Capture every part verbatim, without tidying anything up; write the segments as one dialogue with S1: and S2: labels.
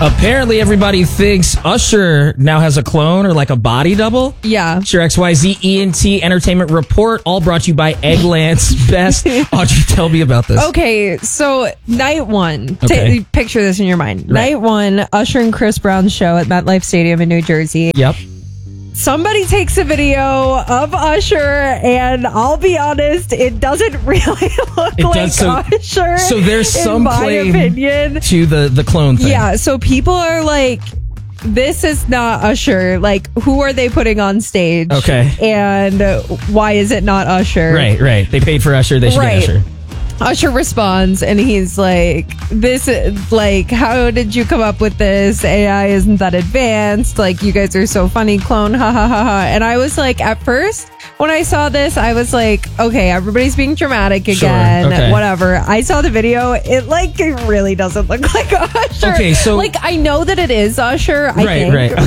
S1: Apparently, everybody thinks Usher now has a clone or like a body double.
S2: Yeah.
S1: It's your X Y Z E N T Entertainment Report, all brought to you by Eggland's Best. Audrey, tell me about this.
S2: Okay, so night one.
S1: Okay.
S2: Ta- picture this in your mind.
S1: Right.
S2: Night one, Usher and Chris Brown's show at MetLife Stadium in New Jersey.
S1: Yep.
S2: Somebody takes a video of Usher, and I'll be honest, it doesn't really look
S1: It
S2: like
S1: does, so-
S2: Usher.
S1: So there's
S2: in
S1: some
S2: my
S1: claim
S2: opinion.
S1: to the, the clone thing.
S2: Yeah, so people are like, this is not Usher. Like, who are they putting on stage?
S1: Okay.
S2: And why is it not Usher?
S1: Right, right. They paid for Usher. They should
S2: Right.
S1: get Usher.
S2: Usher responds and he's like, this, like, how did you come up with this? A I isn't that advanced. Like, you guys are so funny, clone, ha ha ha ha. And I was like, at first, when I saw this, I was like, okay, everybody's being dramatic
S1: Sure,
S2: again,
S1: okay.
S2: whatever. I saw the video. It, like, it really doesn't look like Usher.
S1: Okay, so-
S2: Like, I know that it is Usher, I
S1: right,
S2: think.
S1: right.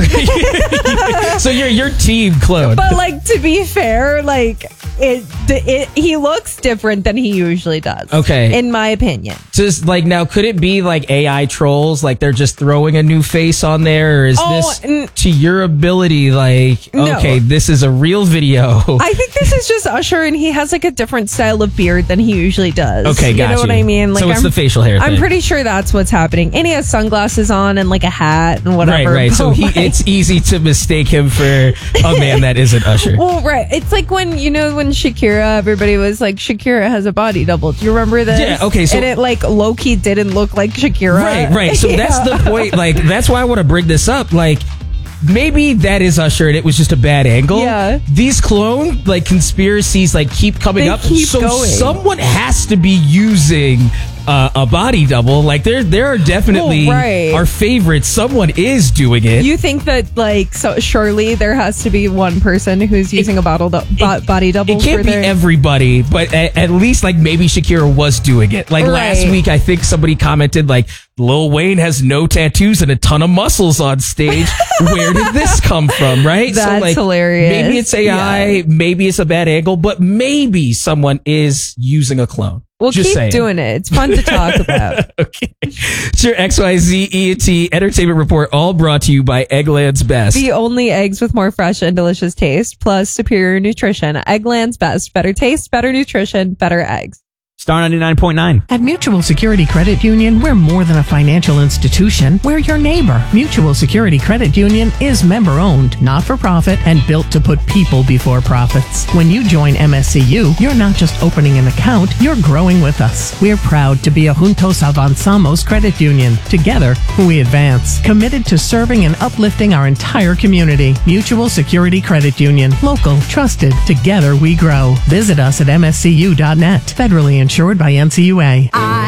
S1: Okay. So you're, you're team clone.
S2: But, like, to be fair, like, it, it, he looks different than he usually does.
S1: Okay.
S2: In my opinion.
S1: Just like, now, could it be like A I trolls? Like they're just throwing a new face on there? Or is
S2: Oh,
S1: this
S2: n-
S1: to your ability? Like,
S2: No.
S1: okay, this is a real video.
S2: I think this is just Usher, and he has like a different style of beard than he usually does.
S1: Okay,
S2: you
S1: got
S2: know
S1: you.
S2: what I mean? Like,
S1: So it's
S2: I'm,
S1: the facial hair
S2: I'm
S1: thing.
S2: pretty sure that's what's happening. And he has sunglasses on and like a hat and
S1: Right,
S2: whatever.
S1: right. So
S2: But,
S1: he,
S2: like-
S1: it's easy to mistake him for a man that isn't Usher.
S2: well, right. It's like when, you know, when Shakira, everybody was like, Shakira has a body double. Do you remember this?
S1: Yeah, okay, so-
S2: and it like low-key didn't look like Shakira.
S1: Right, right. So that's
S2: Yeah.
S1: the point. Like, that's why I want to bring this up. Like, maybe that is Usher and it was just a bad angle.
S2: Yeah.
S1: These clone, like, conspiracies, like, keep coming
S2: They
S1: up.
S2: keep
S1: so
S2: going.
S1: someone has to be using uh, a body double. Like, there there are definitely
S2: Well, right.
S1: our favorites. Someone is doing it.
S2: You think that, like, so surely there has to be one person who's using a bottle do- bo- body double
S1: It can't
S2: for
S1: be
S2: their...
S1: everybody, but at, at least like maybe Shakira was doing it. Like last
S2: Right.
S1: week, I think somebody commented like Lil Wayne has no tattoos and a ton of muscles on stage. Where did this come from? Right?
S2: That's
S1: like,
S2: hilarious.
S1: Maybe it's A I,
S2: Yeah.
S1: maybe it's a bad angle, but maybe someone is using a clone.
S2: We'll
S1: Just
S2: keep
S1: saying.
S2: doing it. It's fun to talk about.
S1: Okay. It's your X Y Z E N T Entertainment Report, all brought to you by Eggland's Best.
S2: The only eggs with more fresh and delicious taste, plus superior nutrition. Eggland's Best. Better taste, better nutrition, better eggs.
S3: Star ninety-nine point nine.
S4: At Mutual Security Credit Union, we're more than a financial institution. We're your neighbor. Mutual Security Credit Union is member-owned, not-for-profit, and built to put people before profits. When you join M S C U, you're not just opening an account, you're growing with us. We're proud to be a Juntos Avanzamos credit union. Together, we advance. Committed to serving and uplifting our entire community. Mutual Security Credit Union. Local, trusted. Together we grow. Visit us at M S C U dot net. Federally insured by N C U A.